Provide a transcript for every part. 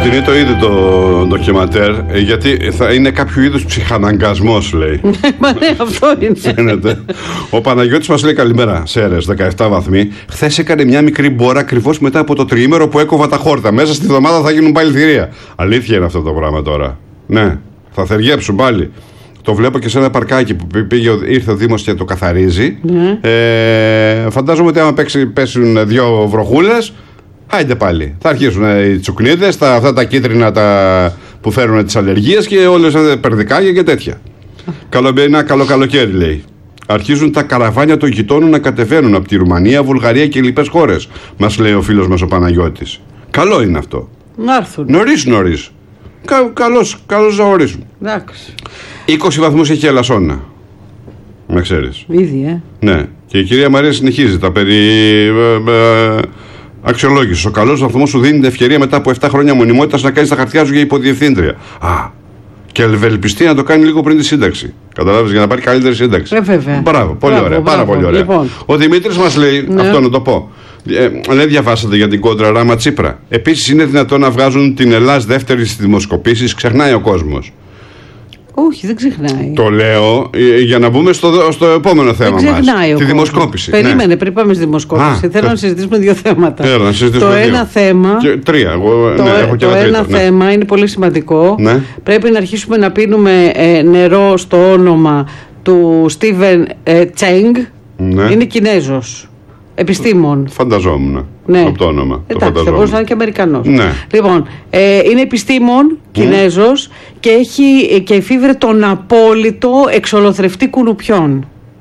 το είδε το ντοκιματέρ, γιατί θα είναι κάποιο είδους ψυχαναγκασμός, λέει. Μα ναι, αυτό είναι. Φαίνεται. Ο Παναγιώτης μας λέει καλημέρα. Σέρες, 17 βαθμοί. Χθες έκανε μια μικρή μπόρα ακριβώς μετά από το τριήμερο που έκοβα τα χόρτα. Μέσα στη εβδομάδα θα γίνουν πάλι θηρία. Αλήθεια είναι αυτό το πράγμα τώρα. Ναι, θα θεργέψουν πάλι. Το βλέπω και σε ένα παρκάκι που ήρθε ο Δήμος και το καθαρίζει. Ναι. Φαντάζομαι ότι άμα πέσουν 2 βροχούλες, άιντε πάλι. Θα αρχίσουν οι τσουκνίδες, αυτά τα κίτρινα που φέρουν τις αλλεργίες και όλες τα περδικάκια και τέτοια. Ένα καλό καλοκαίρι, λέει. Αρχίζουν τα καραβάνια των γειτόνων να κατεβαίνουν από τη Ρουμανία, Βουλγαρία και λοιπές χώρες, μας λέει ο φίλος μας ο Παναγιώτης. Καλό είναι αυτό. Να έρθουν. Νωρίς. Καλώς να ορίσουν. Εντάξει. 20 βαθμούς έχει η Ελασσόνα. Να ξέρεις. Ήδη, Ναι. Και η κυρία Μαρία συνεχίζει τα περί αξιολόγησης. Ο καλός βαθμός σου δίνει την ευκαιρία μετά από 7 χρόνια μονιμότητας να κάνεις τα χαρτιά σου για υποδιευθύντρια. Και ευελπιστεί να το κάνει λίγο πριν τη σύνταξη. Καταλάβεις, για να πάρει καλύτερη σύνταξη. Βέβαια. Μπράβο, πολύ ωραία. Πάρα πολύ ωραία. Λοιπόν. Ο Δημήτρης μας λέει, αυτό να το πω. Δεν διαβάσατε για την κόντρα Ράμα Τσίπρα. Επίσης, είναι δυνατόν να βγάζουν την Ελλάς δεύτερη στις δημοσκοπήσεις, ξεχνάει ο κόσμος. Όχι, δεν ξεχνάει. Το λέω για να μπούμε στο επόμενο θέμα μας. Τη δημοσκόπηση. Περίμενε, πριν πάμε στη δημοσκόπηση. Θέλω να συζητήσουμε 2 θέματα. Το ένα θέμα. 3. Το ένα θέμα είναι πολύ σημαντικό. Ναι. Πρέπει να αρχίσουμε να πίνουμε νερό στο όνομα του Στίβεν Τσέγκ. Ναι. Είναι Κινέζος. Επιστήμον. Φανταζόμουν. Ναι. Από το όνομα. Εντάξει, θα μπορούσε να είναι και Αμερικανός. Ναι. Λοιπόν, είναι επιστήμον Κινέζος και έχει και εφήβρε τον απόλυτο εξολοθρευτή κουνουπιών.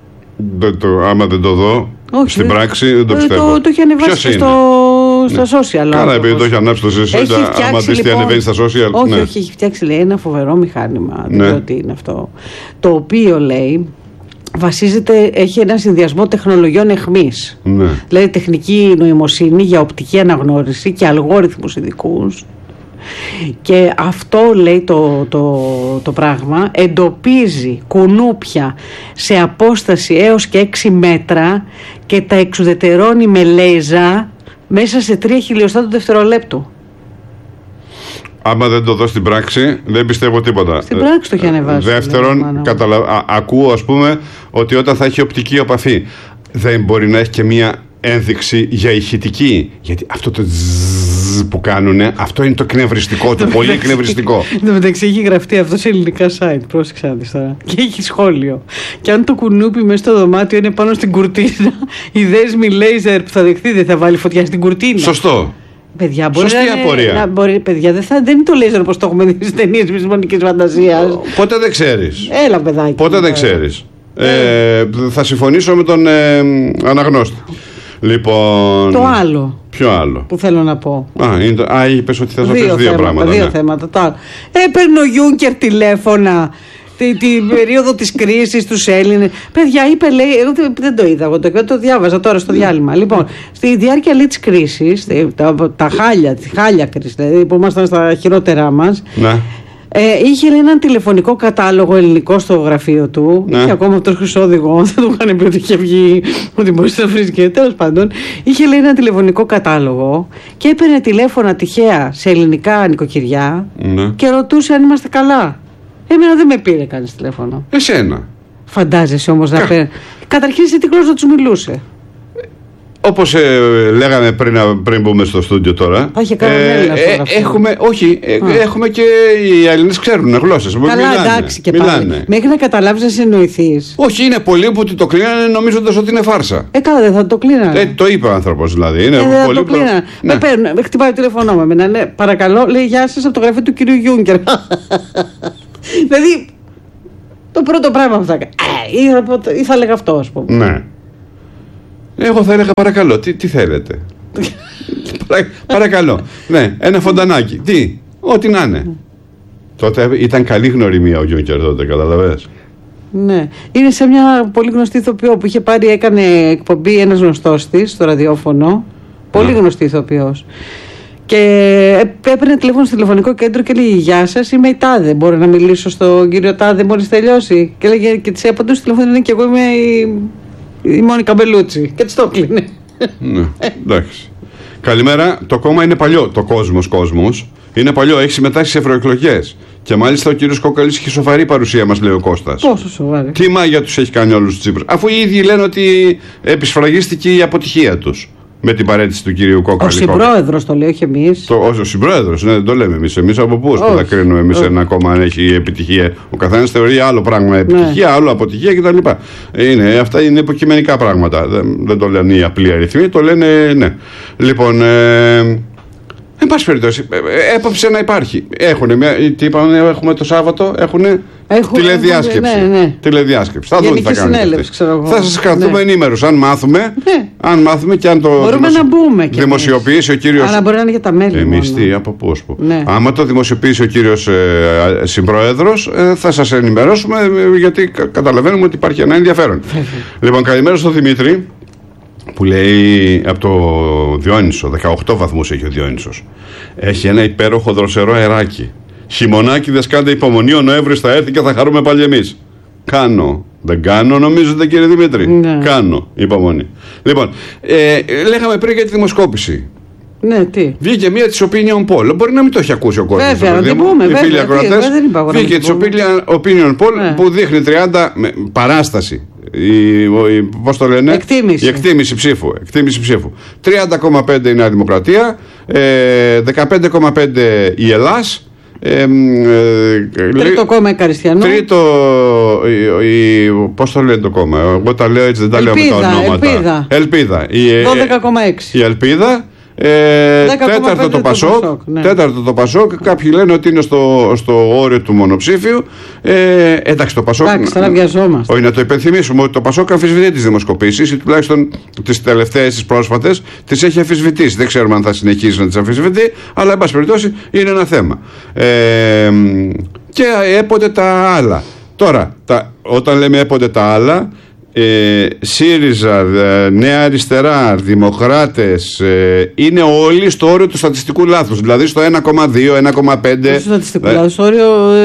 Άμα δεν το δω, όχι, στην πράξη δεν το πιστεύω. Το έχει ανεβάσει και στα social. Καλά, επειδή το έχει ανάψει το social, άμα δεις τι ανεβαίνει στα social. Όχι, έχει φτιάξει, λέει, ένα φοβερό μηχάνημα. Δεν ξέρω τι είναι αυτό. Το οποίο, λέει, βασίζεται, έχει ένα συνδυασμό τεχνολογιών εχμής. Ναι. Δηλαδή τεχνική νοημοσύνη για οπτική αναγνώριση και αλγόριθμους ειδικούς. Και αυτό, λέει, το πράγμα εντοπίζει κουνούπια σε απόσταση έως και 6 μέτρα και τα εξουδετερώνει με λέιζα μέσα σε 3 χιλιοστά του δευτερολέπτου. Άμα δεν το δω στην πράξη, δεν πιστεύω τίποτα. Στην πράξη το έχει ανεβάσει. Δεύτερον, ακούω, ας πούμε, ότι όταν θα έχει οπτική επαφή, δεν μπορεί να έχει και μία ένδειξη για ηχητική. Γιατί αυτό το που κάνουνε, αυτό είναι το εκνευριστικό, το πολύ εκνευριστικό. Εν τω μεταξύ έχει γραφτεί αυτό σε ελληνικά site. Πρόσεξα να δεις τώρα. Και έχει σχόλιο. Και αν το κουνούπι μέσα στο δωμάτιο είναι πάνω στην κουρτίνα, η δέσμη λέιζερ που θα δεχτεί δεν θα βάλει φωτιά στην κουρτίνα. Σωστό. Παιδιά, μπορεί σωστή απορία. Παιδιά, δεν είναι το λέιζερ όπως το έχουμε δει στις ταινίες επιστημονικής φαντασίας. Πότε δεν ξέρεις. Έλα, παιδάκι. Πότε δεν ξέρεις. Θα συμφωνήσω με τον αναγνώστη. Λοιπόν. Το άλλο. Ποιο άλλο? Που θέλω να πω. Είπες ότι θες να πεις 2 πράγματα. 2 θέματα. Έπαιρνε ο Γιούνκερ τηλέφωνα την περίοδο της κρίσης τους Έλληνες. Παιδιά, είπε, λέει, εγώ δεν το είδα, εγώ το διάβαζα τώρα στο διάλειμμα. Λοιπόν, στη διάρκεια, λέει, της κρίσης, τη χάλια κρίση, δηλαδή, που ήμασταν στα χειρότερά μας. Ναι. Είχε, λέει, έναν τηλεφωνικό κατάλογο ελληνικό στο γραφείο του. Ναι. Είχε ακόμα αυτό χρυσόδηγο. Δεν του είχαν πει ότι είχε βγει, ότι μπορεί να βρει και τέλος πάντων. Είχε, λέει, έναν τηλεφωνικό κατάλογο και έπαιρνε τηλέφωνα τυχαία σε ελληνικά νοικοκυριά. Ναι. Και ρωτούσε αν είμαστε καλά. Εμένα δεν με πήρε κανείς τηλέφωνο. Εσένα. Φαντάζεσαι όμως να παίρνει. Καταρχήν σε τι γλώσσα τους μιλούσε. Όπως λέγαμε πριν μπούμε στο στούντιο τώρα. Θα είχε κανένα έχουμε και οι Έλληνες ξέρουν γλώσσες. Καλά, εντάξει και πάλι. Μέχρι να καταλάβεις να συνεννοηθείς. Όχι, είναι πολλοί που το κλείνανε νομίζοντας ότι είναι φάρσα. Καλά, δεν θα το κλείνανε. Το είπε ο άνθρωπος δηλαδή. Είναι δεν πολύ το κλείνανε. Με παίρνουν, χτυπάει το τηλεφωνό με εμένα. Ναι, παρακαλώ, λέει, γεια σας, από το γραφείο του κυρίου Γιούνκερ. Δηλαδή, το πρώτο πράγμα που θα έκανε. Ή θα έλεγα αυτό, ας πούμε. Ναι. Εγώ θα έλεγα παρακαλώ, τι θέλετε. Παρακαλώ. Ναι, ένα φοντανάκι. Τι, ό,τι να είναι. Τότε ήταν καλή γνωριμία ο Γιούνκερ τότε, καταλαβαίνεις. Ναι. Είναι σε μια πολύ γνωστή ηθοποιό που είχε πάρει, έκανε εκπομπή ένας γνωστός της στο ραδιόφωνο. Πολύ γνωστή ηθοποιός. Και έπαιρνε τηλέφωνο στο τηλεφωνικό κέντρο και λέει: γεια σας, είμαι η Τάδε. Μπορώ να μιλήσω στον κύριο Τάδε μόλις τελειώσει? Και λέγε, και της απαντούσε στο τηλέφωνο: και εγώ είμαι η Μόνικα Μπελούτσι. Και της το κλείνε. Ναι, εντάξει. Καλημέρα. Το κόμμα είναι παλιό. Το Κόσμος. Είναι παλιό, έχει συμμετάσχει σε ευρωεκλογές. Και μάλιστα ο κύριος Κόκαλης είχε σοβαρή παρουσία, μας λέει ο Κώστας. Πόσο σοβαρή? Τι μάγια τους έχει κάνει όλους τους Τσίπρας. Αφού οι ίδιοι λένε ότι επισφραγίστηκε η αποτυχία τους με την παρέτηση του κυρίου Κόκαλη. Ο συμπρόεδρος το λέει, όχι εμείς. Ο συμπρόεδρος, ναι, δεν το λέμε εμείς. Εμείς από πού θα κρίνουμε εμείς ένα κόμμα αν έχει επιτυχία. Ο καθένας θεωρεί άλλο πράγμα επιτυχία, άλλο αποτυχία κτλ. Αυτά είναι υποκειμενικά πράγματα. Δεν το λένε οι απλοί αριθμοί, το λένε ναι. Λοιπόν. Εν πάση περιπτώσει, έπαψε να υπάρχει. Τι είπαμε, έχουμε το Σάββατο, τηλεδιάσκεψη. Ναι. Τηλεδιάσκεψη. Θα δούμε τι θα κάνουμε. Θα σας κρατούμε ενήμερους. Αν μάθουμε και αν το δημοσιοποιήσει ο κύριος. Αλλά μπορεί να είναι για τα μέλη. Εμείς τι, από πού. Ναι. Άμα το δημοσιοποιήσει ο κύριος συμπρόεδρος, θα σας ενημερώσουμε, γιατί καταλαβαίνουμε ότι υπάρχει ένα ενδιαφέρον. Λοιπόν, καλημέρα στον Δημήτρη, που λέει από το Διόνυσο, 18 βαθμούς έχει ο Διόνυσος. Έχει ένα υπέροχο δροσερό αεράκι. Χειμωνάκι, δε σκάντε υπομονή, ο Νοέμβρης θα έρθει και θα χαρούμε πάλι εμείς. Κάνω. Δεν κάνω, νομίζετε, κύριε Δημήτρη? Ναι. Κάνω υπομονή. Λοιπόν, λέγαμε πριν για τη δημοσκόπηση. Ναι, τι. Βγήκε μία της Opinion Poll. Μπορεί να μην το έχει ακούσει ο κόσμος. Βέβαια, να την πούμε. Βγήκε της Opinion Poll, ναι, που δείχνει 30 παράσταση. Πώς το λένε? Η εκτίμηση ψήφου. 30,5 η Νέα Δημοκρατία, 15,5 η Ελλάς, τρίτο κόμμα η Καριστιανό. Τρίτο, πώς το λένε το κόμμα? Εγώ τα λέω έτσι, δεν τα λέω με τα ονόματα. Ελπίδα. 12,6 η Ελπίδα. Τέταρτο το Πασόκ. Ναι. Τέταρτο το Πασόκ. Κάποιοι λένε ότι είναι στο όριο του μονοψήφιου. Εντάξει, το Πασόκ. Εντάξει, τώρα βιαζόμαστε. Όχι, να το υπενθυμίσουμε ότι το Πασόκ αμφισβητεί τις δημοσκοπήσεις, ή τουλάχιστον τις τελευταίες, τις πρόσφατες, τις έχει αμφισβητήσει. Δεν ξέρουμε αν θα συνεχίσει να τις αμφισβητεί, αλλά εν πάση περιπτώσει είναι ένα θέμα. Και έποτε τα άλλα. Τώρα, όταν λέμε έποτε τα άλλα, ΣΥΡΙΖΑ, Νέα Αριστερά, Δημοκράτες, είναι όλοι στο όριο του στατιστικού λάθους. Δηλαδή στο 1,2, 1,5. Στο στατιστικού λάθους, όριο.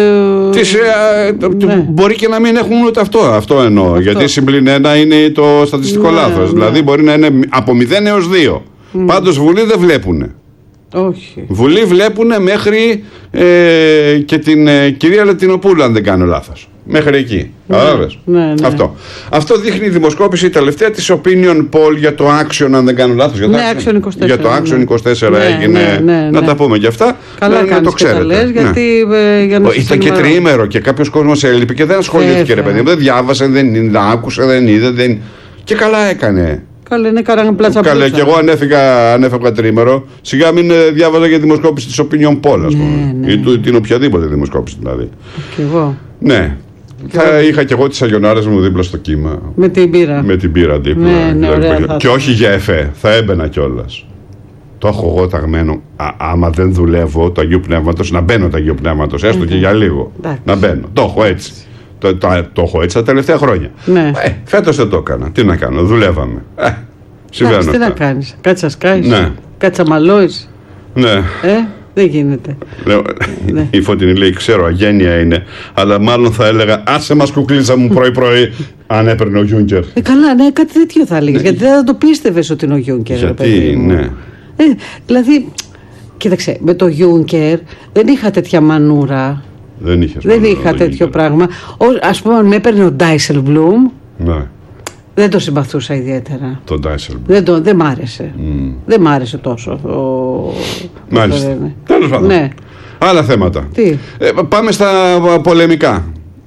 Ναι. Μπορεί και να μην έχουν ούτε αυτό. Αυτό εννοώ. Αυτό. Γιατί συμπλην 1 είναι το στατιστικό λάθος. Ναι. Δηλαδή μπορεί να είναι από 0 έως 2. Πάντως Βουλή δεν βλέπουνε. Όχι. Βουλή βλέπουνε μέχρι και την κυρία Λετινοπούλου, αν δεν κάνω λάθος. Μέχρι εκεί. Ναι. Αυτό δείχνει η δημοσκόπηση τελευταία της Opinion Poll για το Action, αν δεν κάνω λάθος. Για το Action 24 έγινε. Να τα πούμε και αυτά. Καλά να το ξέρετε. Λες, γιατί, ήταν και τριήμερο και κάποιος κόσμος έλειπε και δεν ασχολήθηκε, ρε παιδί μου. Δεν διάβασε, δεν άκουσε, δεν είδε. Και καλά έκανε. Καλά, είναι καρά πλάτσα. Καλά, και εγώ ανέφευγα τρίμερο. Σιγά μην διάβαζα για δημοσκόπηση της Opinion Poll, ας πούμε. Ή την οποιαδήποτε δημοσκόπηση δηλαδή. Και εγώ. Ναι. Θα είχα και εγώ τις αγιονάρες μου δίπλα στο κύμα. Με την πύρα. Με την πύρα δίπλα. Ναι, ωραία, και όχι για εφέ. Θα έμπαινα κιόλας. Το έχω εγώ ταγμένο. Άμα δεν δουλεύω το Αγίου Πνεύματος, να μπαίνω το Αγίου Πνεύματος, έστω και για λίγο. Να μπαίνω. Το έχω έτσι. Το έχω έτσι τα τελευταία χρόνια. Ναι. Φέτος δεν το έκανα. Τι να κάνω, δουλεύαμε. Τι να κάνεις, κάτσα σκάεις, ναι, κάτσα μαλώεις. Ναι. Δεν γίνεται. Ναι. Η Φωτεινή λέει: ξέρω, αγένεια είναι. Αλλά μάλλον θα έλεγα: άσε μας κουκλίτσα μου πρωί-πρωί, αν έπαιρνε ο Γιούνκερ. Καλά, ναι, κάτι τέτοιο θα έλεγες. Γιατί δεν θα το πίστευες ότι είναι ο Γιούνκερ. Γιατί, ναι. Δηλαδή, κοίταξε, με το Γιούνκερ δεν είχα τέτοια μανούρα. Δεν είχα τέτοιο πράγμα. Ας πούμε, αν με έπαιρνε ο Ντάισελμπλουμ. Ναι. Δεν το συμπαθούσα ιδιαίτερα. Το Ντάισελμπλουμ. Δεν μ' άρεσε. Δεν μ' άρεσε τόσο. Μάλιστα. Τέλος πάντων. Ναι. Άλλα θέματα. Τι? Πάμε στα πολεμικά.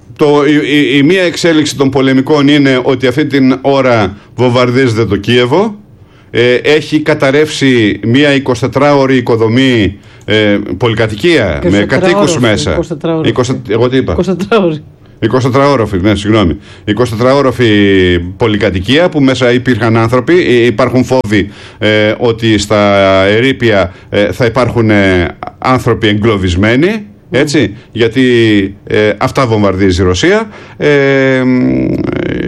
Η μία εξέλιξη των πολεμικών είναι ότι αυτή την ώρα βομβαρδίζεται το Κίεβο. Έχει καταρρεύσει μία 24ωρη οικοδομή, πολυκατοικία με κατοίκους μέσα. Εγώ τι είπα? 24ωροφη, ναι, συγγνώμη. 24ωροφη πολυκατοικία που μέσα υπήρχαν άνθρωποι. Υπάρχουν φόβοι ότι στα ερείπια θα υπάρχουν άνθρωποι εγκλωβισμένοι. Έτσι, γιατί αυτά βομβαρδίζει η Ρωσία.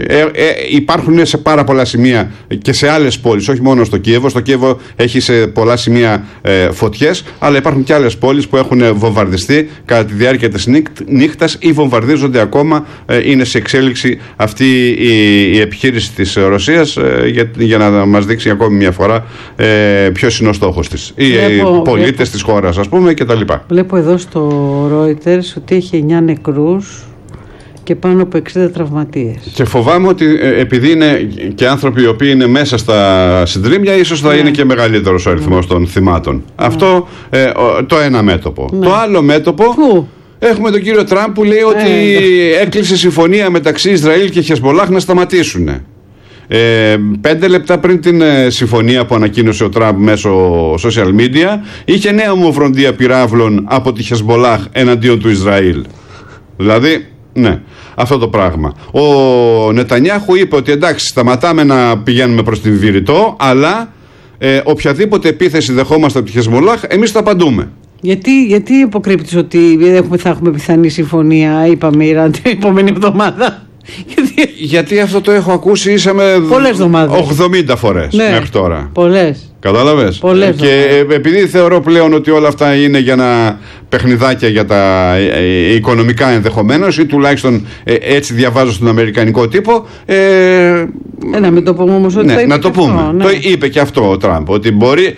υπάρχουν σε πάρα πολλά σημεία και σε άλλες πόλεις, όχι μόνο στο Κίεβο. Στο Κίεβο έχει σε πολλά σημεία φωτιές, αλλά υπάρχουν και άλλες πόλεις που έχουν βομβαρδιστεί κατά τη διάρκεια της νύχτας ή βομβαρδίζονται ακόμα. Είναι σε εξέλιξη αυτή η επιχείρηση της Ρωσίας για να μας δείξει ακόμη μια φορά ποιος είναι ο στόχος της. Οι πολίτες της χώρας, ας πούμε, κτλ. Βλέπω εδώ στο Reuters ότι έχει 9 νεκρούς και πάνω από 60 τραυματίες. Και φοβάμαι ότι επειδή είναι και άνθρωποι οι οποίοι είναι μέσα στα συντρίμμια, ίσως θα είναι και μεγαλύτερος ο αριθμός των θυμάτων. Αυτό το ένα μέτωπο. Το άλλο μέτωπο. Έχουμε τον κύριο Τραμπ που λέει ότι έκλεισε συμφωνία μεταξύ Ισραήλ και Χεσμολάχ να σταματήσουν. 5 λεπτά πριν την συμφωνία που ανακοίνωσε ο Τραμπ μέσω social media, είχε νέα ομοφροντία πυράβλων από τη Χεσμολάχ εναντίον του Ισραήλ. Δηλαδή, ναι, αυτό το πράγμα. Ο Νετανιάχου είπε ότι εντάξει, σταματάμε να πηγαίνουμε προς την Βηρητό, αλλά οποιαδήποτε επίθεση δεχόμαστε από τη Χεσμολάχ, εμείς θα απαντούμε. Γιατί υποκρύπτεις ότι θα έχουμε πιθανή συμφωνία, είπαμε, Ιράν την επόμενη εβδομάδα? Γιατί αυτό το έχω ακούσει ήσαμε 80 φορές μέχρι τώρα. Πολλές. Κατάλαβες. Και επειδή θεωρώ πλέον ότι όλα αυτά είναι για να παιχνιδάκια για τα οικονομικά ενδεχομένως, ή τουλάχιστον έτσι διαβάζω στον αμερικανικό τύπο. Να μην το πούμε όμως ότι να το πούμε. Το είπε και αυτό ο Τραμπ, ότι μπορεί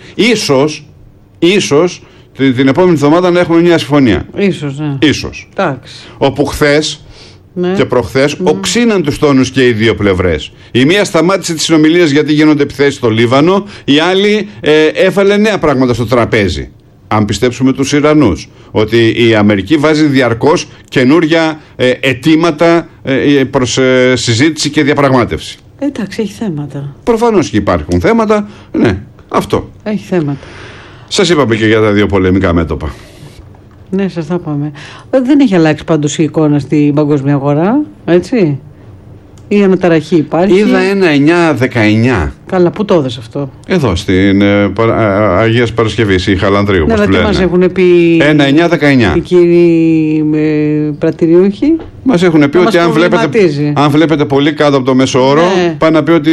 ίσως την επόμενη εβδομάδα να έχουμε μια συμφωνία. Ίσως. Όπου χθες και προχθές οξύναν τους τόνους και οι δύο πλευρές. Η μία σταμάτησε τις συνομιλίες γιατί γίνονται επιθέσεις στο Λίβανο, η άλλη έβαλε νέα πράγματα στο τραπέζι. Αν πιστέψουμε τους Ιρανούς, ότι η Αμερική βάζει διαρκώς καινούρια αιτήματα προς συζήτηση και διαπραγμάτευση. Εντάξει, έχει θέματα. Προφανώς και υπάρχουν θέματα. Ναι, αυτό. Έχει θέματα. Σας είπαμε και για τα δύο πολεμικά μέτωπα. Ναι, σας τα είπαμε. Δεν έχει αλλάξει πάντως η εικόνα στην παγκόσμια αγορά, έτσι. Η αναταραχή υπάρχει. Είδα ένα 9-19. Καλά, πού το έδωσε αυτό? Εδώ στην Αγίας Παρασκευής, η Χαλανδρίου. Ναι, αλλά τι μας έχουν πει 1-9-19. οι κύριοι πρατηριούχοι? Μας έχουν πει ότι αν βλέπετε πολύ κάτω από το μέσο όρο, πάνε να πει ότι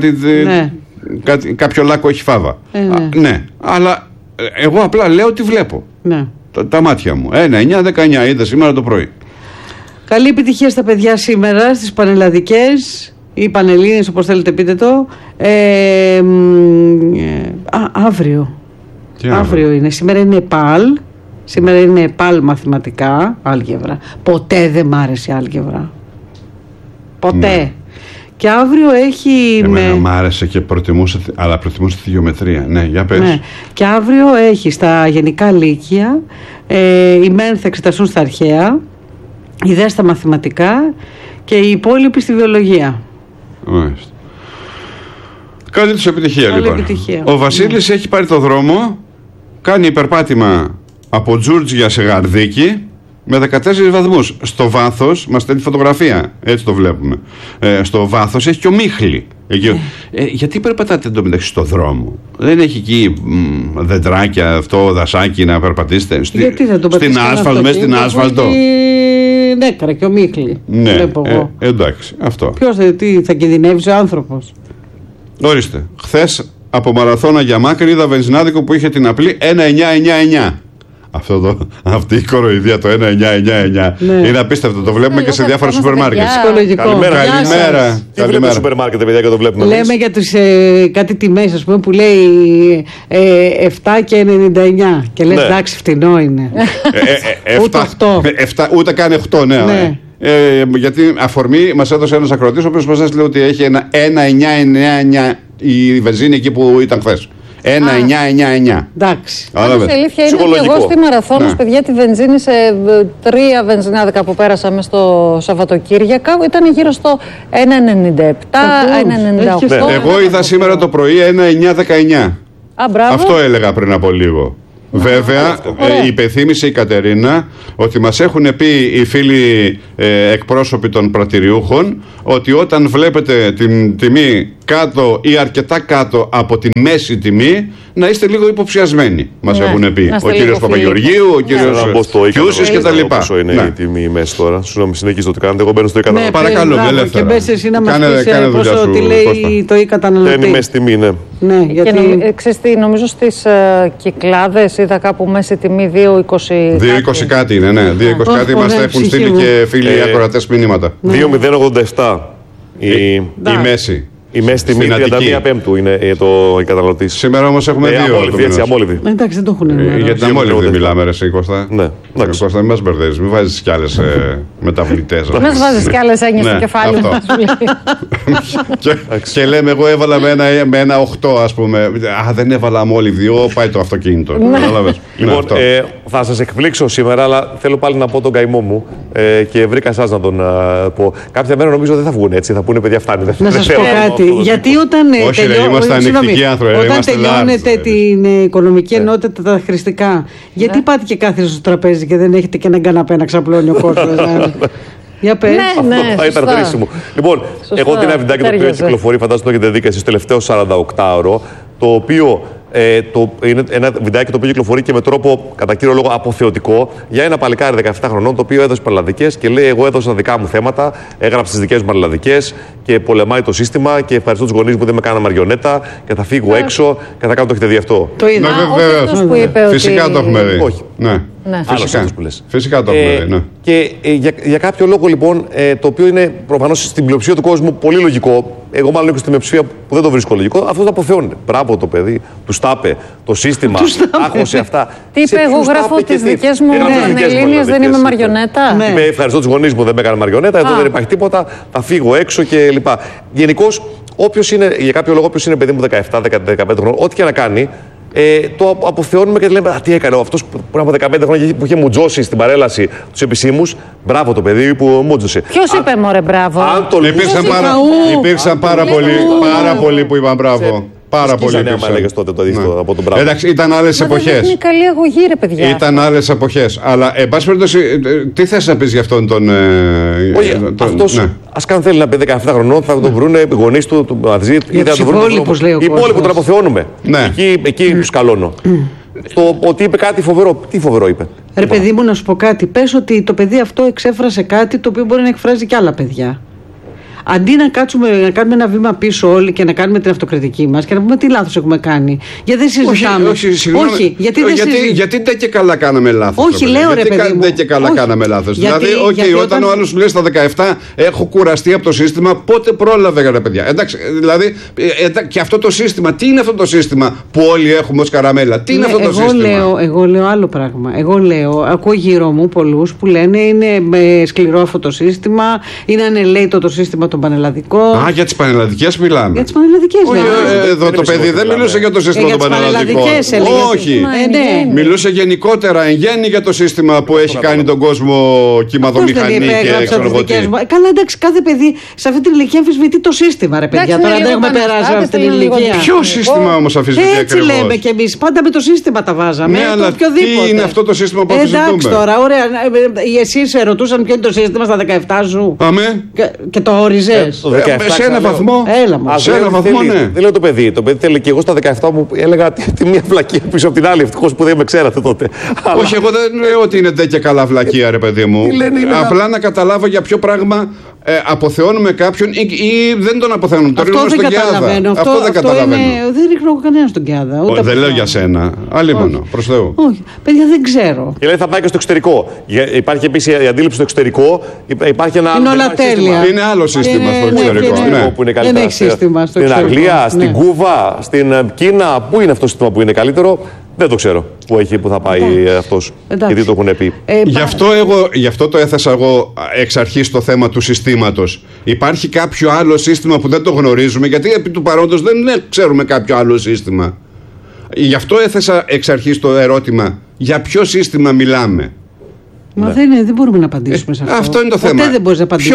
κάποιο λάκκο έχει φάβα. Ναι, αλλά εγώ απλά λέω ότι βλέπω. Ναι. Τα μάτια μου. 1-9-19 είδα σήμερα το πρωί. Καλή επιτυχία στα παιδιά σήμερα, στις πανελλαδικές ή πανελλήνες, όπως θέλετε πείτε το. Αύριο. Αύριο είναι. Σήμερα είναι ΕΠΑΛ. Σήμερα είναι ΕΠΑΛ μαθηματικά, άλγευρα. Ποτέ δεν μ' άρεσε η άλγευρα. Ποτέ. Ναι. Και αύριο έχει. Εμένα μ' άρεσε και προτιμούσα τη γεωμετρία. Ναι, για πες. Ναι. Και αύριο έχει στα γενικά λύκεια, οι μεν θα εξεταστούν στα αρχαία, οι δε στα μαθηματικά και οι υπόλοιποι στη βιολογία. Μάλιστα. Καλή τους επιτυχία. Καλή λοιπόν. Επιτυχία. Ο Βασίλης έχει πάρει το δρόμο, κάνει υπερπάτημα από Τζούρτζια σε Γαρδίκη με 14 βαθμούς. Στο βάθος, μας στέλνει φωτογραφία, έτσι το βλέπουμε. Στο βάθος έχει και ο Μίχλη. Γιατί περπατάτε εντωμεταξύ στο δρόμο? Δεν έχει εκεί δεντράκια, αυτό, δασάκι να περπατήσετε? Στην άσφαλτο, μέσα στην άσφαλτο. Νέκρα και ο Μίχλη. Ναι, εντάξει, αυτό. Ποιος θα κινδυνεύσει ο άνθρωπος? Ορίστε, χθες από Μαραθώνα για Μάκρη είδα βενζινάδικο που είχε την απλή 1999. Αυτή η κοροϊδία, το 1999 είναι απίστευτο. Το βλέπουμε και σε διάφορα σούπερ μάρκετ. Καλημέρα. Τι βλέπουμε σούπερ μάρκετ, παιδιά, και το βλέπουμε. Λέμε για τους κάτι τιμές, ας πούμε, που λέει 7 και 99. Και λες εντάξει, φτηνό είναι. Ούτε 8. Ούτε καν 8, ναι. Γιατί αφορμή μας έδωσε ένας ακροατής, ο οποίος μας έστειλε ότι έχει ένα 1999 η βενζίνη εκεί που ήταν χθες. 1999. Εντάξει. Η αλήθεια είναι ότι εγώ στη Μαραθώνος, παιδιά, τη βενζίνη σε 3 βενζινάδικα που πέρασαμε στο Σαββατοκύριακο ήταν γύρω στο 1,97, 1,98. Εγώ είδα σήμερα το πρωί 1,919. Αυτό έλεγα πριν από λίγο. Βέβαια, υπενθύμησε η Κατερίνα ότι μας έχουν πει οι φίλοι εκπρόσωποι των πρατηριούχων ότι όταν βλέπετε την τιμή κάτω ή αρκετά κάτω από τη μέση τιμή, να είστε λίγο υποψιασμένοι. Μας έχουν πει ο κύριος Παπαγεωργίου, ο κύριος Κιούσης κτλ. Πόσο είναι η τιμή η μέση τώρα? Συγγνώμη, συνεχίστε το κάνετε. Εγώ μπαίνω στο e-καταναλωτή. Παρακαλώ, ελεύθερα. Και μπες εσύ να μας πεις πόσο τι λέει το e-καταναλωτή. Είναι η μέση τιμή, ναι. Ναι, γιατί... Ξέρεις τι, νομίζω στις Κυκλάδες είδα κάπου μέση τιμή 2,20 κάτι είναι, ναι. 2,20 κάτι μας τα έχουν στείλει και φίλοι ακροατές μηνύματα. 2,087 η μέση. Η μέση τιμή 31 Πέμπτου είναι το καταναλωτή. Σήμερα όμως έχουμε δύο. Έτσι, αμόλυβη. Εντάξει, δεν το έχουν ενημερώσει. Για την αμόλυβη μιλάμε, ρε Κώστα. Ναι. Κώστα, μην μας μπερδεύεις, μην βάζεις κι άλλες μεταβλητές. Μην μας βάζεις κι άλλες έννοιες στο κεφάλι μας. Και λέμε, εγώ έβαλα με ένα 8, ας πούμε. Α, δεν έβαλα αμόλυβη, πάει το αυτοκίνητο. Λοιπόν, θα σας εκπλήξω σήμερα, αλλά θέλω πάλι να πω τον καημό μου και βρήκα εσάς να τον πω. Κάποια μέρα νομίζω δεν θα βγουν έτσι, θα πούνε παιδιά φτάνει. Να σας πω κάτι. Γιατί όταν τελειώνετε την οικονομική ενότητα, τα χρηστικά, γιατί πάτε και κάθεστε στο τραπέζι και δεν έχετε και έναν καναπέ να ξαπλώνει ο κόσμος? Για πες. Αυτό ήταν χρήσιμο. Λοιπόν, έχω ένα βιντεάκι το οποίο κυκλοφορεί, φαντάζομαι το έχετε δει και εσείς, τελευταίο 48ωρο, το οποίο είναι ένα βιντεάκι το οποίο κυκλοφορεί και με τρόπο κατά κύριο λόγο αποθεωτικό για ένα παλικάρι 17 χρονών, το οποίο έδωσε πανελλαδικές και λέει: εγώ έδωσα δικά μου θέματα, έγραψα τις δικές μου πανελλαδικές και πολεμάει το σύστημα και ευχαριστώ τους γονείς μου που δεν με κάναν μαριονέτα και θα φύγω έξω και θα κάνω. Το έχετε δει αυτό? Το είδα. Φυσικά το έχουμε δει. Όχι. Ναι. Φυσικά το έχουμε δει. Και για κάποιο λόγο λοιπόν, το οποίο είναι προφανώς στην πλειοψηφία του κόσμου πολύ λογικό, εγώ μάλλον έχω στην πλειοψηφία που δεν το βρίσκω λογικό, αυτό το αποθεώνει. Μπράβο το παιδί, του τάπε, το σύστημα, άχωσε αυτά. Τι είπε, εγώ γράφω τις δικές μου πανελλήνιες, δεν είμαι μαριονέτα. Είπε, ευχαριστώ τους γονείς μου, δεν με έκαναν μαριονέτα, εδώ δεν υπάρχει τίποτα, θα φύγω έξω κλπ. Γενικώς, για κάποιο λόγο, όποιος είναι παιδί μου 17-15 χρόνια, ό,τι και να κάνει, το αποθεώνουμε και λέμε: τι έκανε αυτός πριν από 15 χρόνια που είχε μουτζώσει στην παρέλαση τους επισήμους? Μπράβο το παιδί που μουτζωσε. Ποιος είπε μωρέ μπράβο? Υπήρξαν πάρα πολλοί που είπαν μπράβο. Πάρα πολύ. Τότε το αντίθετο από τον μπράβο. Εντάξει, ήταν άλλες εποχές. Είναι καλή αγωγή, ρε παιδιά. Ήταν άλλες εποχές. Αλλά, εν πάση περιπτώσει, τι θες να πεις για αυτόν τον. Όχι, αυτός, ας καν θέλει να πει 17 χρονών, θα τον βρούνε οι γονείς του μαζί. Οι υπόλοιπους, λέει ο κόσμος. Οι υπόλοιποι τον αποθεώνουμε. Εκεί τους καλώνω. Το ότι είπε κάτι φοβερό. Τι φοβερό είπε? Ρε παιδί μου, να σου πω κάτι. Πες ότι το παιδί αυτό εξέφρασε κάτι το οποίο μπορεί να εκφράζει και άλλα παιδιά. Αντί να κάτσουμε να κάνουμε ένα βήμα πίσω όλοι και να κάνουμε την αυτοκριτική μας και να πούμε τι λάθος έχουμε κάνει. Γιατί δεν συζητάμε. Όχι, γιατί δεν και καλά κάναμε λάθος. Όχι, λέω ρε παιδί μου. Δεν και καλά κάναμε λάθος. Δηλαδή, όταν ο άλλος σου λέει στα 17 έχω κουραστεί από το σύστημα, πότε πρόλαβε ρε παιδιά? Εντάξει, δηλαδή, και αυτό το σύστημα, τι είναι αυτό το σύστημα που όλοι έχουμε ως καραμέλα? Τι είναι αυτό το σύστημα? Εγώ λέω άλλο πράγμα. Ακούω γύρω μου πολλούς που λένε είναι σκληρό αυτό το σύστημα, είναι ανελαίτο το σύστημα των πανελλαδικών. Για τις πανελλαδικές μιλάμε. Για τις πανελλαδικές εδώ το παιδί δεν μιλούσε για το σύστημα των πανελλαδικών. Όχι. Μιλούσε γενικότερα εν γέννη για το σύστημα που έχει κάνει τον κόσμο κυματομηχανή και εξορροπωτή. Καλά, εντάξει, κάθε παιδί σε αυτή την ηλικία αμφισβητεί το σύστημα, ρε παιδιά. Τώρα δεν έχουμε περάσει αυτή την ηλικία. Ποιο σύστημα όμως αμφισβητεί ακριβώς? Έτσι λέμε κι εμείς. Πάντα με το σύστημα τα βάζαμε. Ναι, αλλά τι είναι αυτό το σύστημα που αμφισβητούμε? Εντάξει τώρα, ωραία. Εσείς ρωτούσαν ποιο είναι το σύστημα στα 17 σου. Αμέ. Και το όριζες. Σε ένα βαθμό. Σε ένα βαθμό, ναι. Δεν λέω το παιδί. Το παιδί θέλει και εγώ στα 17 μου έλεγα τη μία βλακία πίσω από την άλλη. Ευτυχώς που δεν με ξέρατε τότε. Όχι, εγώ δεν λέω ότι είναι και καλά βλακία, ρε παιδί μου. Απλά να καταλάβω για ποιο πράγμα αποθεώνουμε κάποιον ή δεν τον αποθεώνουμε. Αυτό δεν καταλαβαίνω. Αυτό δεν καταλαβαίνω. Δεν ρίχνω κανένα στον Κιάδα. Δεν λέω για σένα. Αλλήμωνο. Προς Θεού. Όχι. Παιδιά, δεν ξέρω. Και λέει θα πάει και στο εξωτερικό. Υπάρχει επίσης η αντίληψη στο εξωτερικό. Υπάρχει ένα άλλο. Είναι όλα τέλεια. Είναι άλλο σύστημα στο εξωτερικό. Που είναι καλύτερο. Στην Αγγλία, στην Κούβα, στην Κίνα. Πού είναι αυτό το σύστημα που είναι καλύτερο? Δεν το ξέρω που θα πάει αυτός. Γιατί το έχουν πει. Γι' αυτό το έθεσα εγώ εξ αρχής το θέμα του συστήματος. Υπάρχει κάποιο άλλο σύστημα που δεν το γνωρίζουμε, γιατί επί του παρόντος δεν ξέρουμε κάποιο άλλο σύστημα. Γι' αυτό έθεσα εξ αρχής το ερώτημα, για ποιο σύστημα μιλάμε? Μα δεν μπορούμε να απαντήσουμε σε αυτό. Αυτό είναι το θέμα. Δεν μπορείς να απαντήσεις.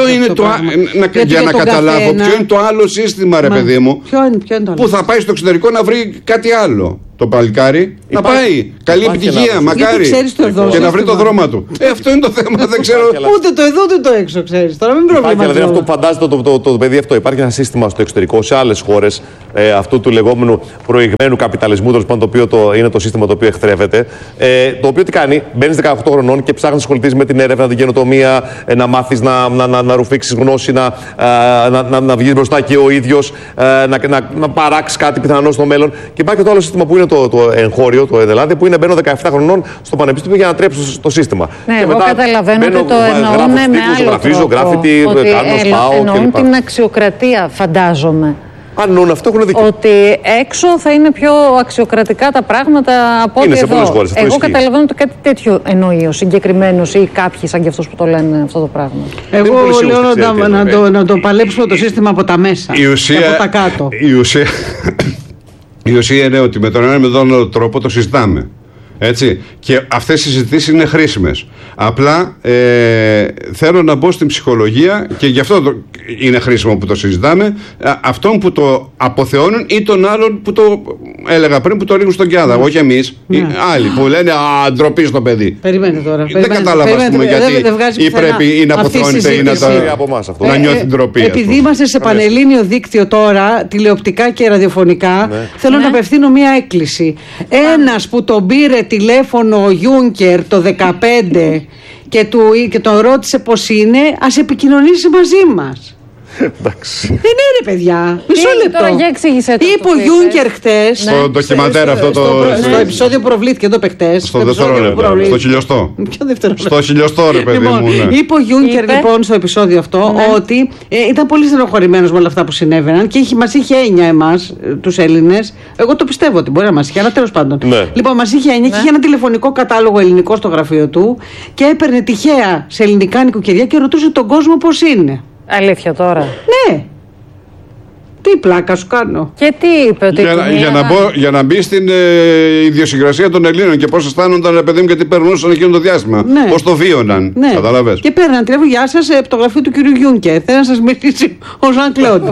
Για να καταλάβω ποιο είναι το άλλο σύστημα, ρε παιδί μου, ποιο είναι το άλλο? Που θα πάει στο εξωτερικό να βρει κάτι άλλο. το παλικάρι, να πάει. Καλή επιτυχία, μακάρι. Και να βρει το δρόμο του. Αυτό είναι το θέμα, δεν ξέρω. Ούτε το εδώ ούτε το έξω, ξέρεις. Τώρα μην προβληματίζομαι. Δηλαδή αυτό που φαντάζεται το παιδί αυτό. Υπάρχει ένα σύστημα στο εξωτερικό, σε άλλες χώρες, αυτού του λεγόμενου προηγμένου καπιταλισμού, τέλος πάντων, το οποίο είναι το σύστημα το οποίο εχθρεύεται. Το οποίο τι κάνει, μπαίνεις 18 χρονών και ψάχνεις να ασχοληθείς με την έρευνα, την καινοτομία, να μάθεις να ρουφήξεις γνώση, να βγεις μπροστά και ο ίδιος, να παράξεις κάτι πιθανό στο μέλλον. Και υπάρχει το άλλο σύστημα που είναι το εγχώριο, το ΕΔΕΛΑΔΕ, που είναι μπαίνω 17 χρονών στο πανεπιστήμιο για να τρέψω το σύστημα. Ναι, εγώ καταλαβαίνω ότι το εννοούν με άλλο τρόπο. Εννοούν την αξιοκρατία, φαντάζομαι. Αν εννοούν αυτό, έχουν δίκιο. Ότι έξω θα είναι πιο αξιοκρατικά τα πράγματα από ό,τι εδώ. Χώρες, εγώ καταλαβαίνω ότι κάτι τέτοιο εννοεί ο συγκεκριμένος ή κάποιοι σαν και αυτός που το λένε αυτό το πράγμα. Εγώ λέω να το παλέψουμε το σύστημα από τα μέσα και από τα κάτω. Η ουσία είναι ότι με τον ένα με τον άλλο τρόπο το συζητάμε. Έτσι. Και αυτές οι συζητήσεις είναι χρήσιμες. Απλά θέλω να μπω στην ψυχολογία και γι' αυτό είναι χρήσιμο που το συζητάμε. Αυτόν που το αποθεώνουν ή τον άλλον που το έλεγα πριν που το ρίχνουν στον Κιάδα. Όχι εμείς, οι άλλοι που λένε ντροπή στο παιδί. Περιμένετε τώρα. Δεν κατάλαβα γιατί ή πρέπει ή να αποθεώνεται ή να νιώθει ντροπή. Επειδή είμαστε σε πανελλήνιο δίκτυο τώρα, τηλεοπτικά και ραδιοφωνικά, θέλω να απευθύνω μία έκκληση. Ένας που τον πήρε τηλέφωνο ο Γιούνκερ το 2015 και τον ρώτησε πώς είναι, ας επικοινωνήσει μαζί μας. Εντάξει. Δεν είναι ρε παιδιά. Μισό λεπτό. Τώρα για εξήγησε το. Είπε ο Γιούνκερ χτες στο ντοκιμαντέρ αυτό στο επεισόδιο που προβλήθηκε εδώ παιχτές. Στο δευτερόλεπτο. Στο χιλιοστό. Ποιο δευτερόλεπτο? Στο χιλιοστό ρε παιδί μου. Είπε ο Γιούνκερ λοιπόν στο επεισόδιο αυτό ότι ήταν πολύ στενοχωρημένος με όλα αυτά που συνέβαιναν και μας είχε έννοια εμάς τους Έλληνες. Εγώ το πιστεύω ότι μπορεί να μας είχε, αλλά τέλος πάντων. Λοιπόν, μας είχε έννοια και είχε ένα τηλεφωνικό κατάλογο ελληνικό στο γραφείο του και έπαιρνε τυχαία σε ελληνικά νοικοκυριά και ρωτούσε τον κόσμο πώς είναι. Αλήθεια τώρα? Ναι. Τι πλάκα σου κάνω. Και τι είπε ότι για να μπει στην ιδιοσυγκρασία των Ελλήνων και πώς αισθάνονταν παιδί μου και τι περνούσαν εκείνο το διάστημα. Ναι. Πώς το βίωναν. Ναι. Καταλαβες. Και παίρναν τηλέφωνο, γεια σας, από το γραφείο του κυρίου Γιούνκερ. Θέλω να σας μιλήσει ο Ζαν Κλοντ.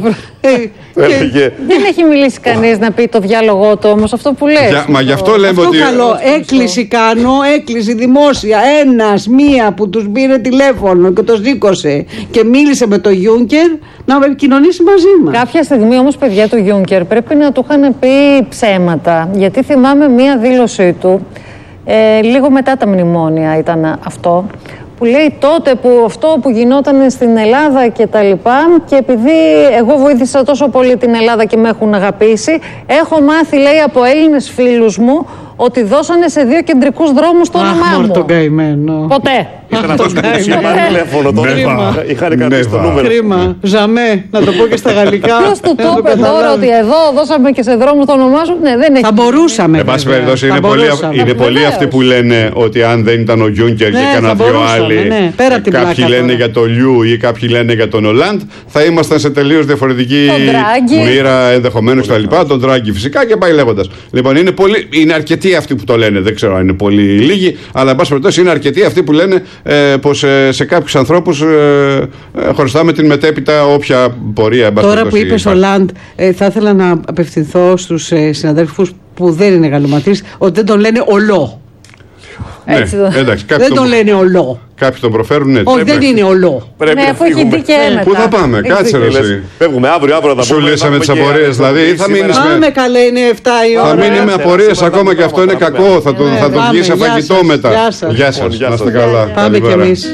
Δεν έχει μιλήσει κανείς να πει το διάλογό του όμως αυτό που λες. Μα γι' αυτό λέμε ότι. Καλό. Έκκληση κάνω, έκκληση δημόσια. Μία που τους πήρε τηλέφωνο και το σήκωσε και μίλησε με τον Γιούνκερ να επικοινωνήσει μαζί μας. Κάποια στιγμή όμως, παιδιά, του Γιούνκερ πρέπει να του είχαν πει ψέματα. Γιατί θυμάμαι μία δήλωσή του, λίγο μετά τα μνημόνια ήταν αυτό, που λέει τότε που αυτό που γινόταν στην Ελλάδα και τα λοιπά, και επειδή εγώ βοήθησα τόσο πολύ την Ελλάδα και με έχουν αγαπήσει, έχω μάθει, λέει, από Έλληνες φίλους μου ότι δώσανε σε 2 κεντρικούς δρόμους το όνομά μου. Τον καημένο. Ποτέ. Ήταν αυτός που είχε πάρει τηλέφωνο τότε. Είχαν κρατήσει το νούμερο. Κρίμα. Ζαμέ, να το πω και στα γαλλικά. Ποιος του το είπε τώρα ότι εδώ δώσαμε και σε δρόμους το όνομά σου? Ναι, δεν έχει. Θα μπορούσαμε. Εν πάση περιπτώσει, είναι πολλοί αυτοί που λένε ότι αν δεν ήταν ο Γιούνκερ και κανένα δυο άλλοι, κάποιοι λένε για τον Λιού ή κάποιοι λένε για τον Ολάντ, θα ήμασταν σε τελείως διαφορετική μοίρα ενδεχομένως κτλ. Τον Ντράγκη φυσικά και πάει λέγοντας. Λοιπόν, είναι αρκετοί αυτοί που το λένε, δεν ξέρω αν είναι πολύ λίγοι, αλλά εν πάση περιπτώσει είναι αρκετοί αυτοί που λένε πως σε κάποιους ανθρώπους χωριστάμε την μετέπειτα όποια πορεία. Τώρα που είπες Ολάντ, θα ήθελα να απευθυνθώ στους συναδέλφους που δεν είναι γαλλοματείς ότι δεν τον λένε Ολό. Έτσι εντάξει, δεν τον λένε Ολό. Κάποιοι τον προφέρουν έτσι. Όχι, δεν είναι Ολό. Ναι, αφού έχει δει και ένα. Πού θα πάμε, κάτσε ρε εσύ. Φεύγουμε αύριο θα πούμε. Σου λύσαμε τις απορίες, δηλαδή ή θα μείνεις Πάμε καλέ, είναι 7 η ώρα. Θα μείνει με απορίες ακόμα και αυτό είναι κακό. Θα το βγει σε φαγητό μετά. Γεια σας, να είστε καλά. Πάμε κι εμείς.